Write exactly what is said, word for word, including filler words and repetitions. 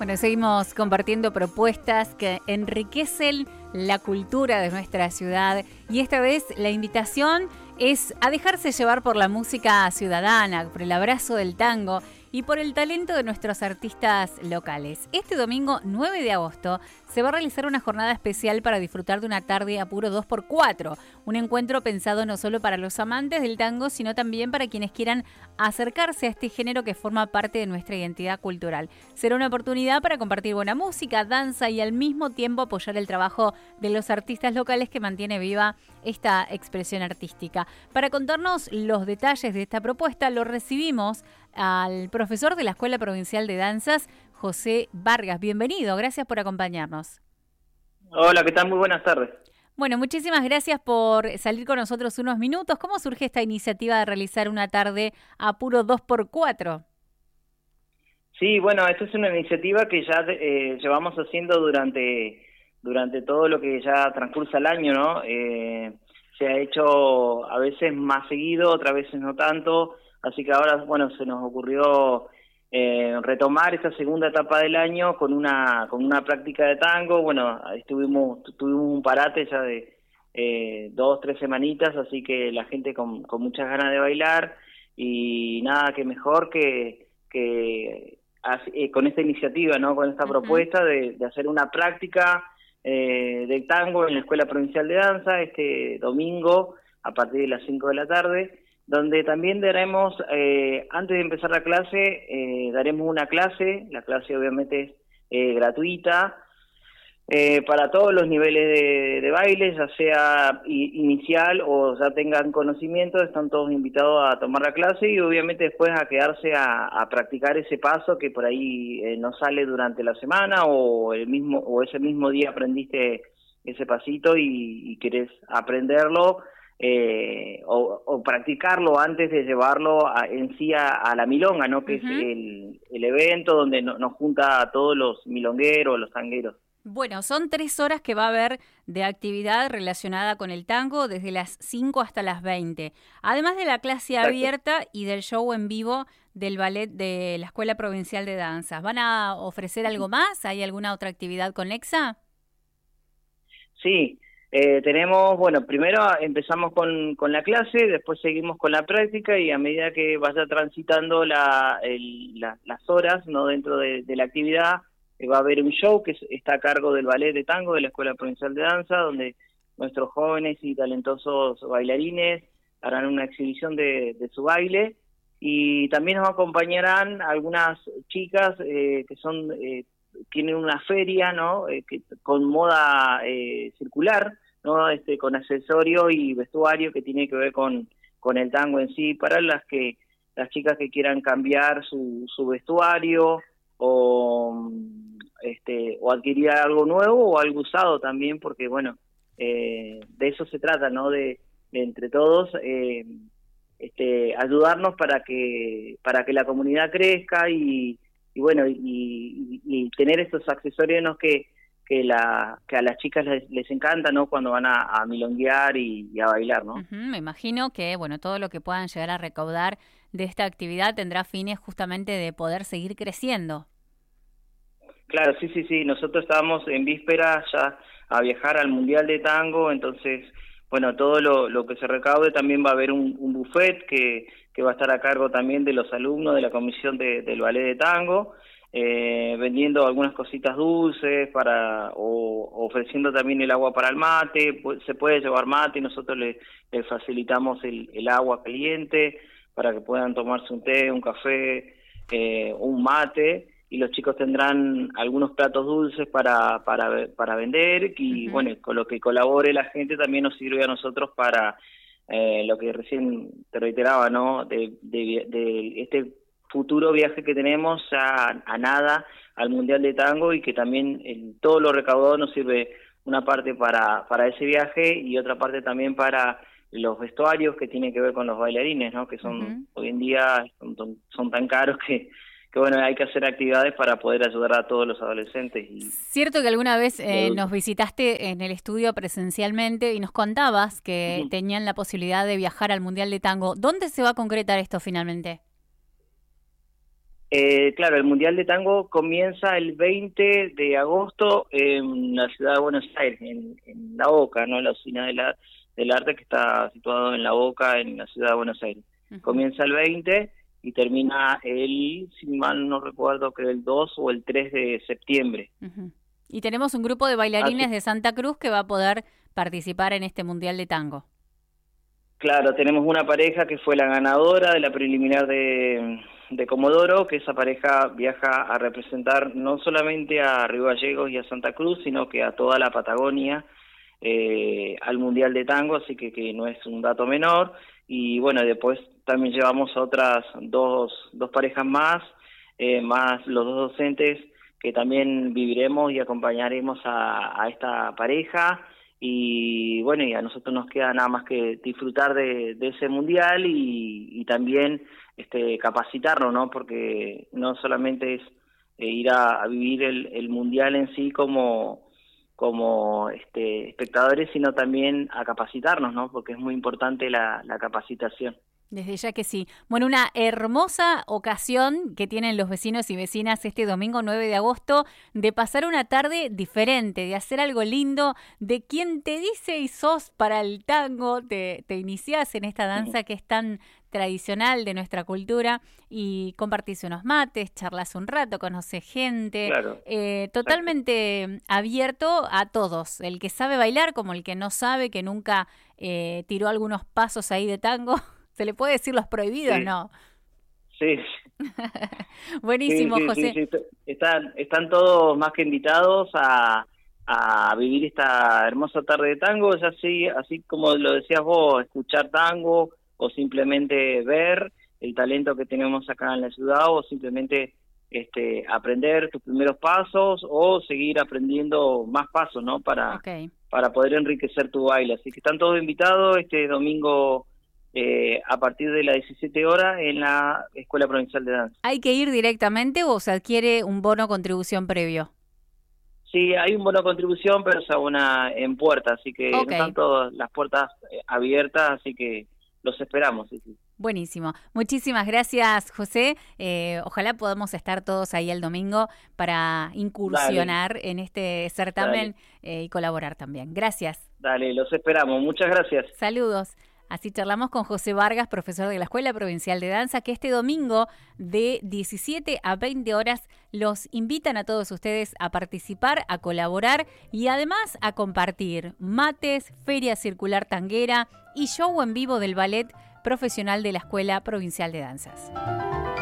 Bueno, seguimos compartiendo propuestas que enriquecen la cultura de nuestra ciudad y esta vez la invitación es a dejarse llevar por la música ciudadana, por el abrazo del tango y por el talento de nuestros artistas locales. Este domingo nueve de agosto se va a realizar una jornada especial para disfrutar de una tarde a puro dos por cuatro, un encuentro pensado no solo para los amantes del tango, sino también para quienes quieran acercarse a este género que forma parte de nuestra identidad cultural. Será una oportunidad para compartir buena música, danza y al mismo tiempo apoyar el trabajo de los artistas locales que mantiene viva esta expresión artística. Para contarnos los detalles de esta propuesta, lo recibimos al profesor de la Escuela Provincial de Danzas, José Vargas. Bienvenido, gracias por acompañarnos. Hola, ¿qué tal? Muy buenas tardes. Bueno, muchísimas gracias por salir con nosotros unos minutos. ¿Cómo surge esta iniciativa de realizar una tarde a puro dos por cuatro? Sí, bueno, esta es una iniciativa que ya eh, llevamos haciendo durante, durante todo lo que ya transcursa el año, ¿no? Eh, se ha hecho a veces más seguido, otras veces no tanto, así que ahora, bueno, se nos ocurrió eh, retomar esta segunda etapa del año con una con una práctica de tango. Bueno, estuvimos tuvimos un parate ya de eh, dos, tres semanitas, así que la gente con, con muchas ganas de bailar y nada que mejor que... que Eh, con esta iniciativa, ¿no? Con esta uh-huh. propuesta de, de hacer una práctica eh, de tango en la Escuela Provincial de Danza este domingo a partir de las cinco de la tarde, donde también daremos, eh, antes de empezar la clase, eh, daremos una clase. La clase obviamente es eh, gratuita, Eh, para todos los niveles de, de baile, ya sea i, inicial o ya tengan conocimiento, están todos invitados a tomar la clase y obviamente después a quedarse a, a practicar ese paso que por ahí eh, no sale durante la semana o el mismo o ese mismo día aprendiste ese pasito y, y querés aprenderlo eh, o, o practicarlo antes de llevarlo a, en sí a, a la milonga, ¿no? Que uh-huh. es el, el evento donde no, nos junta a todos los milongueros, los tangueros. Bueno, son tres horas que va a haber de actividad relacionada con el tango desde las cinco hasta las veinte. Además de la clase Exacto. abierta y del show en vivo del ballet de la Escuela Provincial de Danzas. ¿Van a ofrecer algo más? ¿Hay alguna otra actividad conexa? Sí, eh, tenemos, bueno, primero empezamos con, con la clase, después seguimos con la práctica y a medida que vaya transitando la, el, la, las horas, ¿no? Dentro de, de la actividad, va a haber un show que está a cargo del Ballet de Tango de la Escuela Provincial de Danza, donde nuestros jóvenes y talentosos bailarines harán una exhibición de, de su baile, y también nos acompañarán algunas chicas eh, que son eh, tienen una feria, ¿no? Eh, que, con moda eh, circular, ¿no? Este, con accesorio y vestuario que tiene que ver con, con el tango en sí, para las que las chicas que quieran cambiar su, su vestuario o este o adquirir algo nuevo o algo usado también, porque bueno, eh, de eso se trata, ¿no? De, de entre todos eh, este ayudarnos para que para que la comunidad crezca y, y bueno y, y, y tener estos accesorios, ¿no? que que la que a las chicas les, les encanta, ¿no? Cuando van a, a milonguear y, y a bailar, ¿no? Uh-huh. Me imagino que bueno, todo lo que puedan llegar a recaudar de esta actividad tendrá fines justamente de poder seguir creciendo. Claro, sí, sí, sí. Nosotros estábamos en vísperas ya a viajar al Mundial de Tango, entonces, bueno, todo lo, lo que se recaude también va a haber un, un buffet que, que va a estar a cargo también de los alumnos de la comisión de, del Ballet de Tango, eh, vendiendo algunas cositas dulces para o ofreciendo también el agua para el mate. Se puede llevar mate y nosotros le, le facilitamos el, el agua caliente para que puedan tomarse un té, un café, eh, un mate, y los chicos tendrán algunos platos dulces para para para vender y uh-huh. bueno, con lo que colabore la gente también nos sirve a nosotros para eh, lo que recién te reiteraba, ¿no? De, de, de este futuro viaje que tenemos a, a nada al Mundial de Tango, y que también en todo lo recaudado nos sirve una parte para para ese viaje y otra parte también para los vestuarios que tienen que ver con los bailarines, ¿no? Que son uh-huh. hoy en día son, son tan caros que que bueno, hay que hacer actividades para poder ayudar a todos los adolescentes. Y, Cierto que alguna vez eh, nos visitaste en el estudio presencialmente y nos contabas que uh-huh. tenían la posibilidad de viajar al Mundial de Tango. ¿Dónde se va a concretar esto finalmente? Eh, claro, el Mundial de Tango comienza el veinte de agosto en la ciudad de Buenos Aires, en, en La Boca, ¿no? La Usina de la, del Arte, que está situado en La Boca, en la ciudad de Buenos Aires. Uh-huh. Comienza el veinte y termina el, si mal no recuerdo, creo el dos o el tres de septiembre. Uh-huh. Y tenemos un grupo de bailarines Así. de Santa Cruz que va a poder participar en este Mundial de Tango. Claro, tenemos una pareja que fue la ganadora de la preliminar de, de Comodoro, que esa pareja viaja a representar no solamente a Río Gallegos y a Santa Cruz, sino que a toda la Patagonia, eh, al Mundial de Tango, así que, que no es un dato menor. Y bueno, después también llevamos a otras dos, dos parejas más, eh, más los dos docentes que también viviremos y acompañaremos a, a esta pareja. Y bueno, y a nosotros nos queda nada más que disfrutar de, de ese mundial y, y también este capacitarnos, ¿no? Porque no solamente es eh, ir a, a vivir el, el mundial en sí como como este espectadores, sino también a capacitarnos, ¿no? Porque es muy importante la, la capacitación. Desde ya que sí. Bueno, una hermosa ocasión que tienen los vecinos y vecinas este domingo nueve de agosto de pasar una tarde diferente, de hacer algo lindo, de quien te dice y sos para el tango, te, te iniciás en esta danza que es tan tradicional de nuestra cultura y compartís unos mates, charlas un rato, conoces gente, claro. eh, totalmente Exacto. abierto a todos, el que sabe bailar como el que no sabe, que nunca eh, tiró algunos pasos ahí de tango. ¿Se le puede decir los prohibidos, sí. no? Sí. Buenísimo, sí, sí, José. Sí, sí. Están, están todos más que invitados a, a vivir esta hermosa tarde de tango, ya así, así como lo decías vos, escuchar tango o simplemente ver el talento que tenemos acá en la ciudad o simplemente este, aprender tus primeros pasos o seguir aprendiendo más pasos, ¿no? Para, okay. para poder enriquecer tu baile. Así que están todos invitados este domingo Eh, a partir de las diecisiete horas en la Escuela Provincial de Danza. ¿Hay que ir directamente o se adquiere un bono contribución previo? Sí, hay un bono contribución, pero se abona en puerta, así que okay. no están todas las puertas abiertas, así que los esperamos. Sí, sí. Buenísimo. Muchísimas gracias, José. Eh, ojalá podamos estar todos ahí el domingo para incursionar Dale. en este certamen eh, y colaborar también. Gracias. Dale, los esperamos. Muchas gracias. Saludos. Así charlamos con José Vargas, profesor de la Escuela Provincial de Danza, que este domingo de diecisiete a veinte horas los invitan a todos ustedes a participar, a colaborar y además a compartir mates, feria circular tanguera y show en vivo del ballet profesional de la Escuela Provincial de Danzas.